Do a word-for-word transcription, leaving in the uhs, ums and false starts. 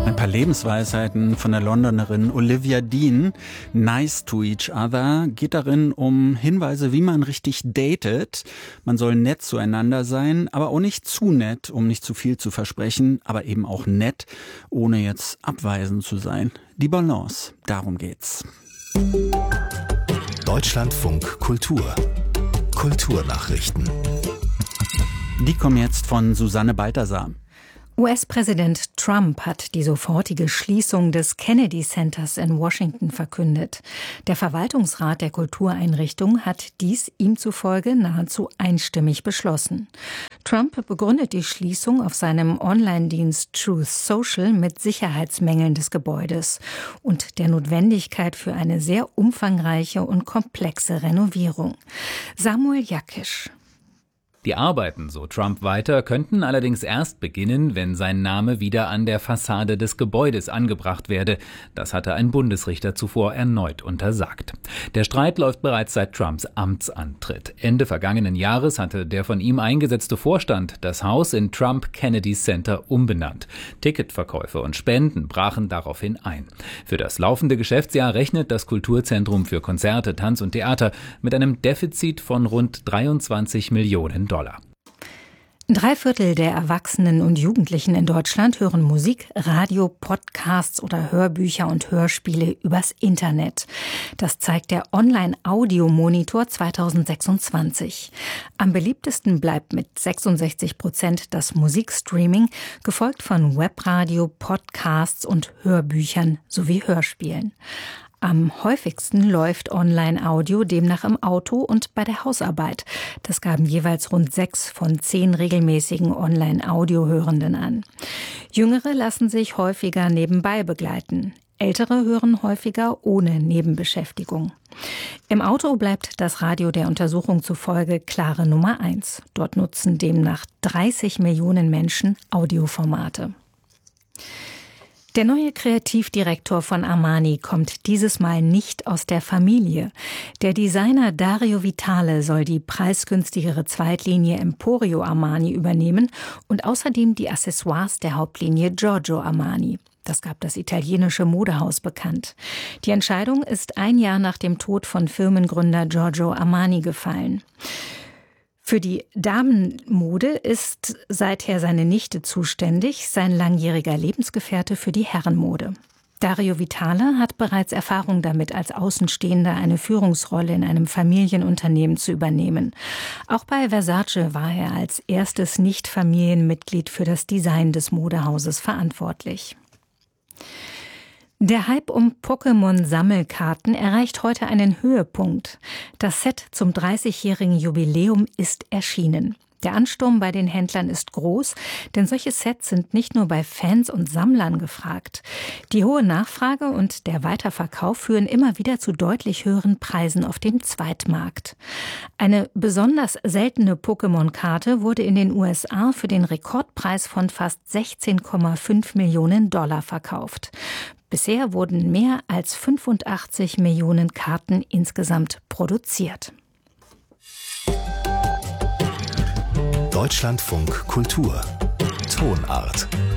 Ein paar Lebensweisheiten von der Londonerin Olivia Dean. Nice to each other geht darin um Hinweise, wie man richtig datet. Man soll nett zueinander sein, aber auch nicht zu nett, um nicht zu viel zu versprechen, aber eben auch nett, ohne jetzt abweisend zu sein. Die Balance, darum geht's. Deutschlandfunk Kultur. Kulturnachrichten. Die kommen jetzt von Susanne Balthasar. U S-Präsident Trump hat die sofortige Schließung des Kennedy Centers in Washington verkündet. Der Verwaltungsrat der Kultureinrichtung hat dies ihm zufolge nahezu einstimmig beschlossen. Trump begründet die Schließung auf seinem Online-Dienst Truth Social mit Sicherheitsmängeln des Gebäudes und der Notwendigkeit für eine sehr umfangreiche und komplexe Renovierung. Samuel Jakisch. Die Arbeiten, so Trump weiter, könnten allerdings erst beginnen, wenn sein Name wieder an der Fassade des Gebäudes angebracht werde. Das hatte ein Bundesrichter zuvor erneut untersagt. Der Streit läuft bereits seit Trumps Amtsantritt. Ende vergangenen Jahres hatte der von ihm eingesetzte Vorstand das Haus in Trump Kennedy Center umbenannt. Ticketverkäufe und Spenden brachen daraufhin ein. Für das laufende Geschäftsjahr rechnet das Kulturzentrum für Konzerte, Tanz und Theater mit einem Defizit von rund dreiundzwanzig Millionen Dollar. Drei Viertel der Erwachsenen und Jugendlichen in Deutschland hören Musik, Radio, Podcasts oder Hörbücher und Hörspiele übers Internet. Das zeigt der Online-Audio-Monitor zweitausendsechsundzwanzig. Am beliebtesten bleibt mit sechsundsechzig Prozent das Musikstreaming, gefolgt von Webradio, Podcasts und Hörbüchern sowie Hörspielen. Am häufigsten läuft Online-Audio demnach im Auto und bei der Hausarbeit. Das gaben jeweils rund sechs von zehn regelmäßigen Online-Audio-Hörenden an. Jüngere lassen sich häufiger nebenbei begleiten. Ältere hören häufiger ohne Nebenbeschäftigung. Im Auto bleibt das Radio der Untersuchung zufolge klare Nummer eins. Dort nutzen demnach dreißig Millionen Menschen Audioformate. Der neue Kreativdirektor von Armani kommt dieses Mal nicht aus der Familie. Der Designer Dario Vitale soll die preisgünstigere Zweitlinie Emporio Armani übernehmen und außerdem die Accessoires der Hauptlinie Giorgio Armani. Das gab das italienische Modehaus bekannt. Die Entscheidung ist ein Jahr nach dem Tod von Firmengründer Giorgio Armani gefallen. Für die Damenmode ist seither seine Nichte zuständig, sein langjähriger Lebensgefährte für die Herrenmode. Dario Vitale hat bereits Erfahrung damit, als Außenstehender eine Führungsrolle in einem Familienunternehmen zu übernehmen. Auch bei Versace war er als erstes Nicht-Familienmitglied für das Design des Modehauses verantwortlich. Der Hype um Pokémon-Sammelkarten erreicht heute einen Höhepunkt. Das Set zum dreißigjährigen Jubiläum ist erschienen. Der Ansturm bei den Händlern ist groß, denn solche Sets sind nicht nur bei Fans und Sammlern gefragt. Die hohe Nachfrage und der Weiterverkauf führen immer wieder zu deutlich höheren Preisen auf dem Zweitmarkt. Eine besonders seltene Pokémon-Karte wurde in den U S A für den Rekordpreis von fast sechzehn Komma fünf Millionen Dollar verkauft. Bisher wurden mehr als fünfundachtzig Millionen Karten insgesamt produziert. Deutschlandfunk Kultur. Tonart.